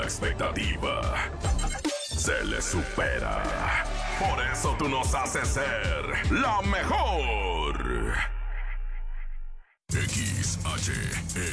expectativa se le supera. Por eso tú nos haces ser la mejor. XHET